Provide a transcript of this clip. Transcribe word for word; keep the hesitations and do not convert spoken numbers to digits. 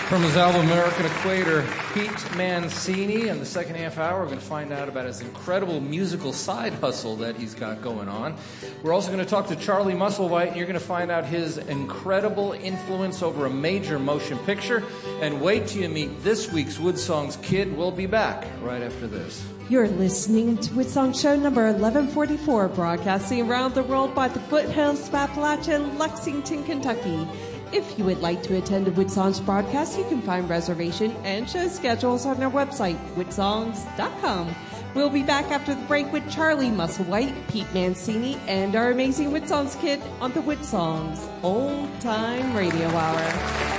From his album American Equator, Pete Mancini. In the second half hour, we're going to find out about his incredible musical side hustle that he's got going on. We're also going to talk to Charlie Musselwhite, and you're going to find out his incredible influence over a major motion picture. And wait till you meet this week's Woodsong's kid. We'll be back right after this. You're listening to Woodsong Show number eleven forty-four, broadcasting around the world by the foothills of Appalachia, Lexington, Kentucky. If you would like to attend a Woodsongs broadcast, you can find reservation and show schedules on our website, woodsongs dot com. We'll be back after the break with Charlie Musselwhite, Pete Mancini, and our amazing Woodsongs kid on the Woodsongs Old Time Radio Hour.